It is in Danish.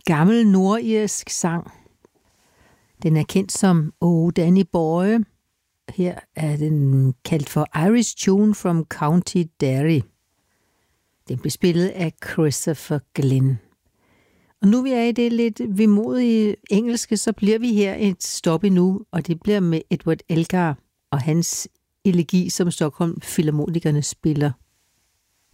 gammel nordirsk sang. Den er kendt som Oh Danny Boy. Her er den kaldt for Irish Tune from County Derry. Den blev spillet af Christopher Glenn. Og nu vi er i det lidt vemodige engelske, så bliver vi her et stop endnu, og det bliver med Edward Elgar og hans elegi, som Stockholm Filharmonikerne spiller.